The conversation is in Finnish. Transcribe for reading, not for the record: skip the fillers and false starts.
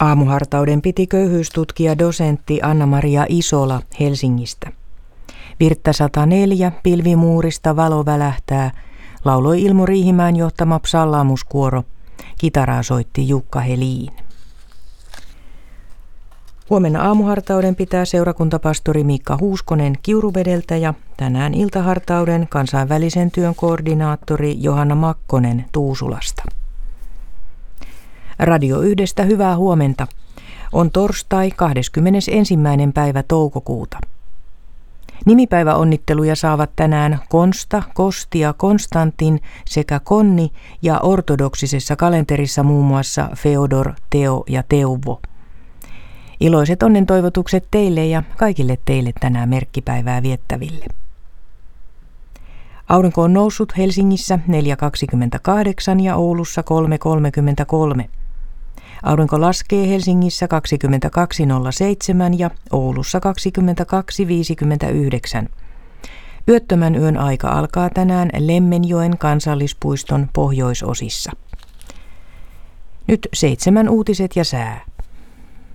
Aamuhartauden piti köyhyystutkija dosentti Anna-Maria Isola Helsingistä. Virttä 104, pilvimuurista valo välähtää, lauloi Ilmo Riihimäen johtama psallaamuskuoro. Kitaraa soitti Jukka Helin. Huomenna aamuhartauden pitää seurakuntapastori Miikka Huuskonen Kiuruvedeltä ja tänään iltahartauden kansainvälisen työn koordinaattori Johanna Makkonen Tuusulasta. Radio Yhdestä hyvää huomenta. On torstai 21. päivä toukokuuta. Nimipäiväonnitteluja saavat tänään Konsta, Kosti ja Konstantin sekä Konni ja ortodoksisessa kalenterissa muun muassa Feodor, Teo ja Teuvo. Iloiset onnentoivotukset teille ja kaikille teille tänään merkkipäivää viettäville. Aurinko on noussut Helsingissä 4.28 ja Oulussa 3.33. Aurinko laskee Helsingissä 22.07 ja Oulussa 22.59. Yöttömän yön aika alkaa tänään Lemmenjoen kansallispuiston pohjoisosissa. Nyt 7 uutiset ja sää.